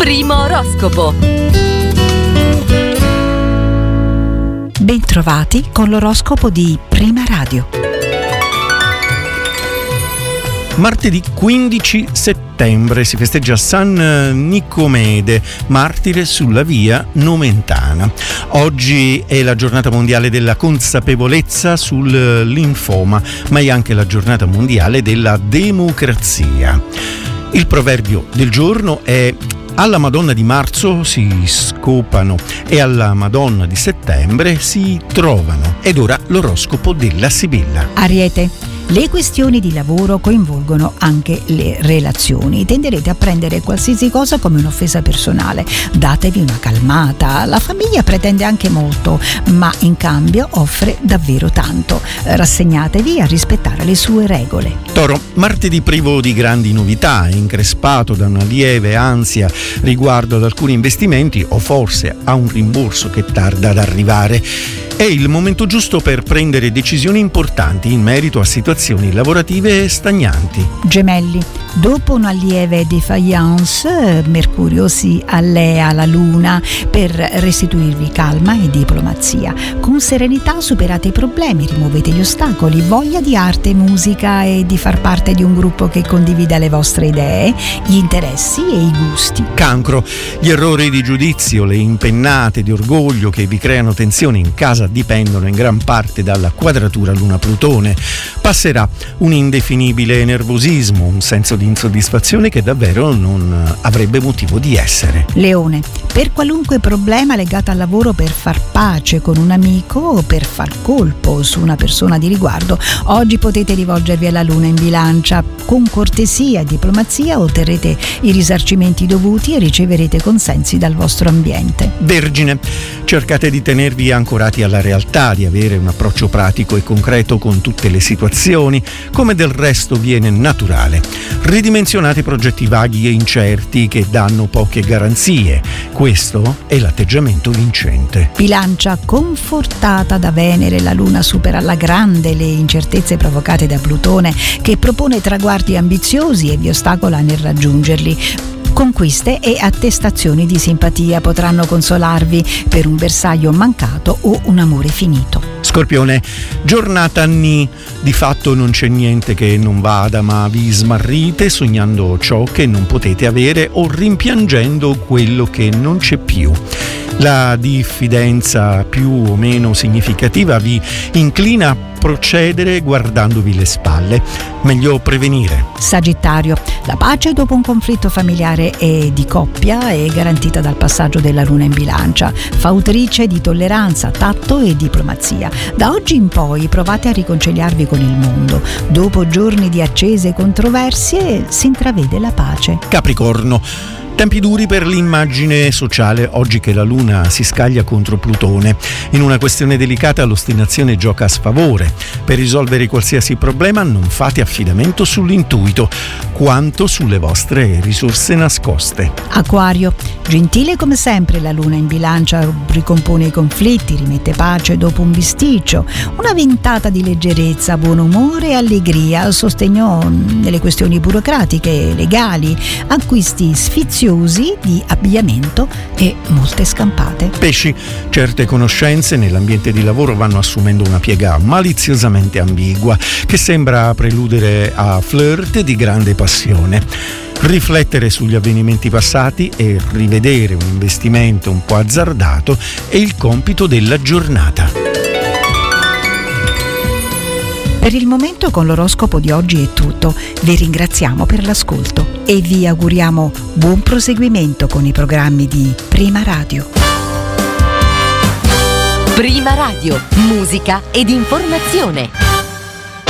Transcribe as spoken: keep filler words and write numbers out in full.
Primo oroscopo. Bentrovati con l'oroscopo di Prima Radio. Martedì quindici settembre si festeggia San Nicomede, martire sulla via Nomentana. Oggi è la giornata mondiale della consapevolezza sul linfoma, ma è anche la giornata mondiale della democrazia. Il proverbio del giorno è: alla Madonna di marzo si scopano e alla Madonna di settembre si trovano. Ed ora l'oroscopo della Sibilla. Ariete. Le questioni di lavoro coinvolgono anche le relazioni. Tenderete a prendere qualsiasi cosa come un'offesa personale. Datevi una calmata. La famiglia pretende anche molto, ma in cambio offre davvero tanto. Rassegnatevi a rispettare le sue regole. Toro, martedì privo di grandi novità, increspato da una lieve ansia riguardo ad alcuni investimenti o forse a un rimborso che tarda ad arrivare. È il momento giusto per prendere decisioni importanti in merito a situazioni lavorative stagnanti. Gemelli. Dopo una lieve défaillance, Mercurio si allea alla Luna per restituirvi calma e diplomazia. Con serenità superate i problemi, rimuovete gli ostacoli, voglia di arte, musica e di far parte di un gruppo che condivida le vostre idee, gli interessi e i gusti. Cancro. Gli errori di giudizio, le impennate di orgoglio che vi creano tensione in casa dipendono in gran parte dalla quadratura Luna-Plutone. Passerà un indefinibile nervosismo, un senso di insoddisfazione che davvero non avrebbe motivo di essere. Leone. Per qualunque problema legato al lavoro, per far pace con un amico o per far colpo su una persona di riguardo, oggi potete rivolgervi alla Luna in Bilancia. Con cortesia e diplomazia otterrete i risarcimenti dovuti e riceverete consensi dal vostro ambiente. Vergine. Cercate di tenervi ancorati alla realtà, di avere un approccio pratico e concreto con tutte le situazioni, come del resto viene naturale. Ridimensionate progetti vaghi e incerti che danno poche garanzie. Questo è l'atteggiamento vincente. Bilancia. Confortata da Venere, la Luna supera alla grande le incertezze provocate da Plutone, che propone traguardi ambiziosi e vi ostacola nel raggiungerli. Conquiste e attestazioni di simpatia potranno consolarvi per un bersaglio mancato o un amore finito. Scorpione. Giornata nì. Di fatto non c'è niente che non vada, ma vi smarrite sognando ciò che non potete avere o rimpiangendo quello che non c'è più. La diffidenza più o meno significativa vi inclina a procedere guardandovi le spalle. Meglio prevenire. Sagittario. La pace dopo un conflitto familiare e di coppia è garantita dal passaggio della Luna in Bilancia, fautrice di tolleranza, tatto e diplomazia. Da oggi in poi provate a riconciliarvi con il mondo. Dopo giorni di accese controversie si intravede la pace. Capricorno. Tempi duri per l'immagine sociale oggi che la Luna si scaglia contro Plutone. In una questione delicata l'ostinazione gioca a sfavore. Per risolvere qualsiasi problema non fate affidamento sull'intuito, quanto sulle vostre risorse nascoste. Acquario. Gentile come sempre la Luna in Bilancia ricompone i conflitti, rimette pace dopo un bisticcio. Una ventata di leggerezza, buon umore e allegria, sostegno nelle questioni burocratiche e legali, acquisti sfiziosi di abbigliamento e molte scampate. Pesci. Certe conoscenze nell'ambiente di lavoro vanno assumendo una piega maliziosamente ambigua che sembra preludere a flirt di grande passione. Riflettere sugli avvenimenti passati e rivedere un investimento un po' azzardato è il compito della giornata. Per il momento con l'oroscopo di oggi è tutto. Vi ringraziamo per l'ascolto e vi auguriamo buon proseguimento con i programmi di Prima Radio. Prima Radio, musica ed informazione.